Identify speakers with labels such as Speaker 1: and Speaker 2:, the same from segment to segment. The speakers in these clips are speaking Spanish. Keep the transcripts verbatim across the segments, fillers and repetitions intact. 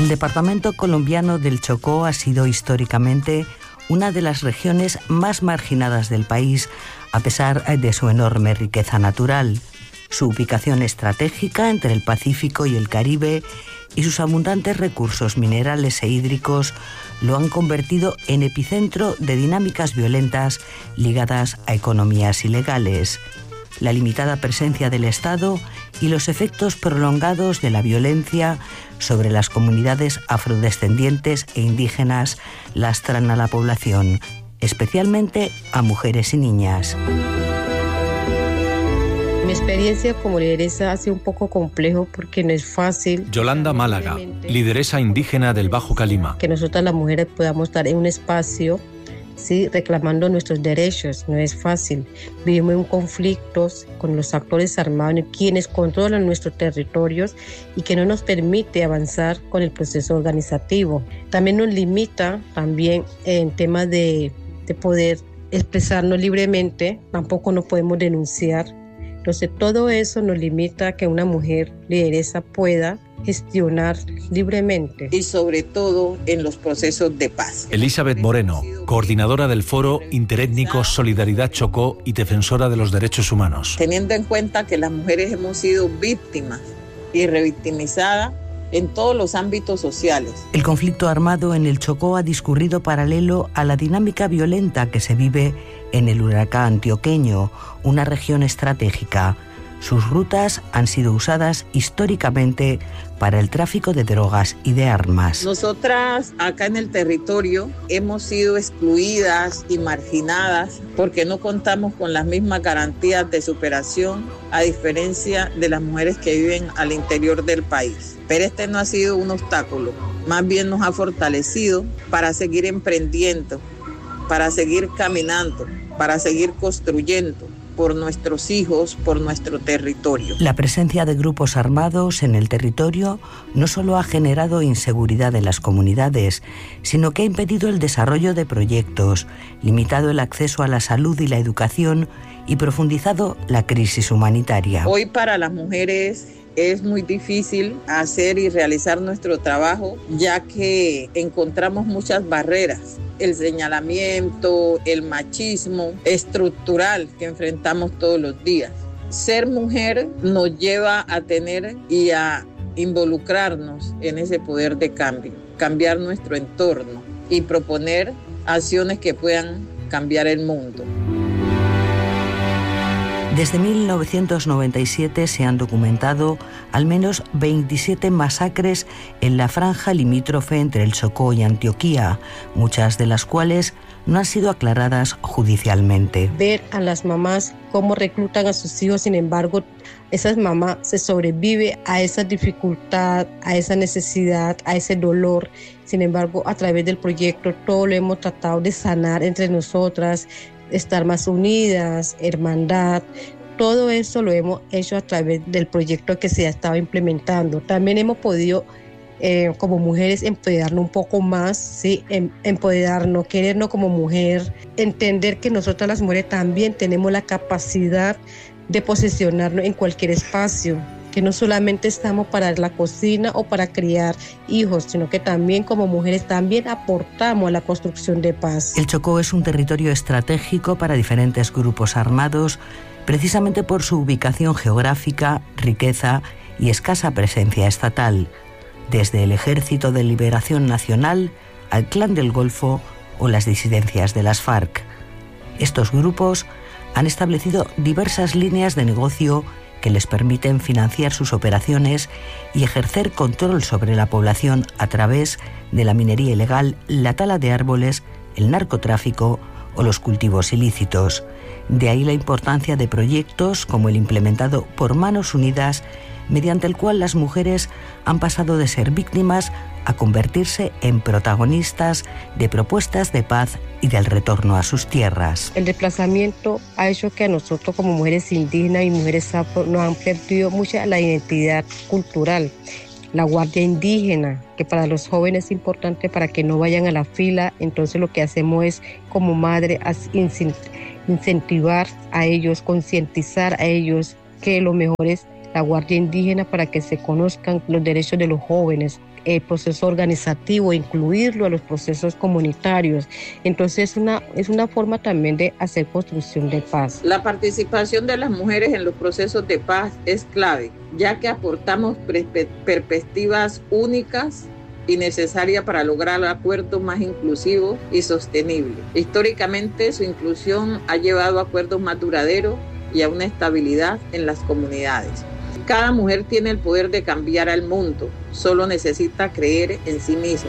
Speaker 1: El departamento colombiano del Chocó ha sido históricamente una de las regiones más marginadas del país, a pesar de su enorme riqueza natural. Su ubicación estratégica entre el Pacífico y el Caribe y sus abundantes recursos minerales e hídricos lo han convertido en epicentro de dinámicas violentas ligadas a economías ilegales. La limitada presencia del Estado y los efectos prolongados de la violencia sobre las comunidades afrodescendientes e indígenas lastran a la población, especialmente a mujeres y niñas.
Speaker 2: Mi experiencia como lideresa ha sido un poco complejo porque no es fácil.
Speaker 3: Yolanda Málaga, lideresa indígena del Bajo Calima.
Speaker 2: Que nosotras las mujeres podamos estar en un espacio, sí, reclamando nuestros derechos. No es fácil. Vivimos en conflictos con los actores armados, quienes controlan nuestros territorios y que no nos permite avanzar con el proceso organizativo. También nos limita también en temas de, de poder expresarnos libremente. Tampoco nos podemos denunciar. Entonces todo eso nos limita a que una mujer lideresa pueda gestionar libremente.
Speaker 4: Y sobre todo en los procesos de paz.
Speaker 3: Elizabeth Moreno, coordinadora del Foro Interétnico Solidaridad Chocó y defensora de los derechos humanos.
Speaker 4: Teniendo en cuenta que las mujeres hemos sido víctimas y revictimizadas en todos los ámbitos sociales.
Speaker 1: El conflicto armado en el Chocó ha discurrido paralelo a la dinámica violenta que se vive en el Urarcá antioqueño, una región estratégica. Sus rutas han sido usadas históricamente para el tráfico de drogas y de armas.
Speaker 4: Nosotras acá en el territorio hemos sido excluidas y marginadas porque no contamos con las mismas garantías de superación, a diferencia de las mujeres que viven al interior del país. Pero este no ha sido un obstáculo, más bien nos ha fortalecido para seguir emprendiendo, para seguir caminando, para seguir construyendo por nuestros hijos, por nuestro territorio.
Speaker 1: La presencia de grupos armados en el territorio no solo ha generado inseguridad en las comunidades, sino que ha impedido el desarrollo de proyectos, limitado el acceso a la salud y la educación y profundizado la crisis humanitaria.
Speaker 4: Hoy para las mujeres es muy difícil hacer y realizar nuestro trabajo, ya que encontramos muchas barreras. El señalamiento, el machismo estructural que enfrentamos todos los días. Ser mujer nos lleva a tener y a involucrarnos en ese poder de cambio, cambiar nuestro entorno y proponer acciones que puedan cambiar el mundo.
Speaker 1: Desde mil novecientos noventa y siete se han documentado al menos veintisiete masacres en la franja limítrofe entre el Chocó y Antioquía, muchas de las cuales no han sido aclaradas judicialmente.
Speaker 2: Ver a las mamás cómo reclutan a sus hijos, sin embargo, esas mamás se sobrevive a esa dificultad, a esa necesidad, a ese dolor. Sin embargo, a través del proyecto todo lo hemos tratado de sanar entre nosotras, estar más unidas, hermandad. Todo eso lo hemos hecho a través del proyecto que se ha estado implementando. También hemos podido, eh, como mujeres, empoderarnos un poco más, ¿sí? Em, empoderarnos, querernos como mujer, entender que nosotras las mujeres también tenemos la capacidad de posicionarnos en cualquier espacio, que no solamente estamos para la cocina o para criar hijos, sino que también como mujeres también aportamos a la construcción de paz.
Speaker 1: El Chocó es un territorio estratégico para diferentes grupos armados, precisamente por su ubicación geográfica, riqueza y escasa presencia estatal, desde el Ejército de Liberación Nacional al Clan del Golfo o las disidencias de las FARC. Estos grupos han establecido diversas líneas de negocio que les permiten financiar sus operaciones y ejercer control sobre la población a través de la minería ilegal, la tala de árboles, el narcotráfico o los cultivos ilícitos. De ahí la importancia de proyectos como el implementado por Manos Unidas, mediante el cual las mujeres han pasado de ser víctimas a convertirse en protagonistas de propuestas de paz y del retorno a sus tierras.
Speaker 2: El desplazamiento ha hecho que a nosotros como mujeres indígenas y mujeres afro nos han perdido mucha la identidad cultural. La guardia indígena, que para los jóvenes es importante para que no vayan a la fila, entonces lo que hacemos es como madre incentivar a ellos, concientizar a ellos que lo mejor es la Guardia Indígena, para que se conozcan los derechos de los jóvenes, el proceso organizativo, incluirlo a los procesos comunitarios. Entonces es una, es una forma también de hacer construcción de paz.
Speaker 4: La participación de las mujeres en los procesos de paz es clave, ya que aportamos perspectivas únicas y necesarias para lograr acuerdos más inclusivos y sostenibles. Históricamente, su inclusión ha llevado a acuerdos más duraderos y a una estabilidad en las comunidades. Cada mujer tiene el poder de cambiar al mundo, solo necesita creer en sí misma.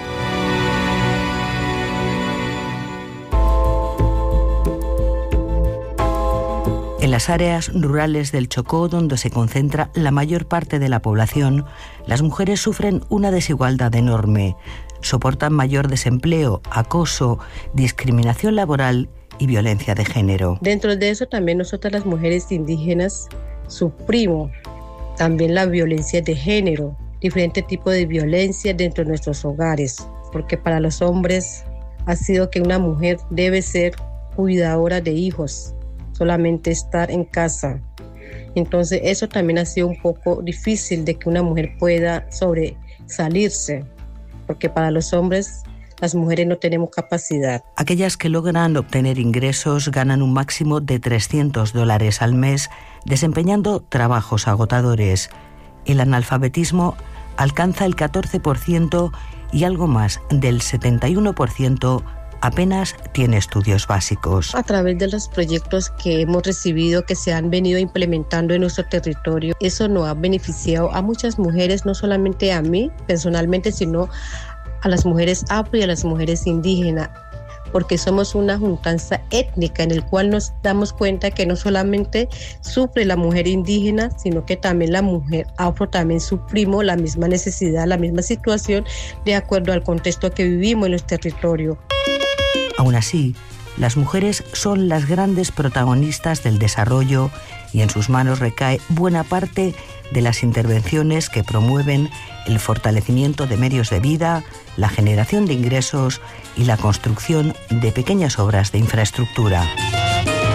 Speaker 1: En las áreas rurales del Chocó, donde se concentra la mayor parte de la población, las mujeres sufren una desigualdad enorme. Soportan mayor desempleo, acoso, discriminación laboral y violencia de género.
Speaker 2: Dentro de eso también nosotras las mujeres indígenas sufrimos también la violencia de género, diferentes tipos de violencia dentro de nuestros hogares, porque para los hombres ha sido que una mujer debe ser cuidadora de hijos, solamente estar en casa. Entonces eso también ha sido un poco difícil de que una mujer pueda sobresalirse, porque para los hombres las mujeres no tenemos capacidad.
Speaker 1: Aquellas que logran obtener ingresos ganan un máximo de trescientos dólares al mes desempeñando trabajos agotadores. El analfabetismo alcanza el catorce por ciento y algo más del setenta y uno por ciento apenas tiene estudios básicos.
Speaker 2: A través de los proyectos que hemos recibido, que se han venido implementando en nuestro territorio, eso nos ha beneficiado a muchas mujeres, no solamente a mí personalmente, sino a las mujeres afro y a las mujeres indígenas, porque somos una juntanza étnica en el cual nos damos cuenta que no solamente sufre la mujer indígena, sino que también la mujer afro también sufrimos la misma necesidad, la misma situación, de acuerdo al contexto que vivimos en los territorios.
Speaker 1: Aún así, las mujeres son las grandes protagonistas del desarrollo y en sus manos recae buena parte de las intervenciones que promueven el fortalecimiento de medios de vida, la generación de ingresos y la construcción de pequeñas obras de infraestructura.